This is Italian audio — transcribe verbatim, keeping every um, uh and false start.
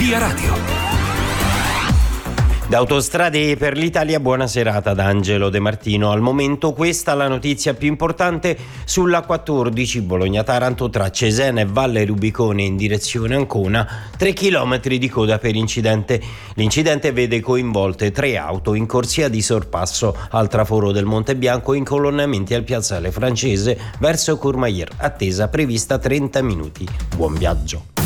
Via Radio. Da Autostrade per l'Italia, buona serata da Angelo De Martino. Al momento questa la notizia più importante sulla quattordici Bologna-Taranto tra Cesena e Valle Rubicone in direzione Ancona, tre chilometri di coda per incidente. L'incidente vede coinvolte tre auto in corsia di sorpasso al traforo del Monte Bianco in colonnamenti al piazzale francese verso Courmayeur, attesa prevista trenta minuti. Buon viaggio.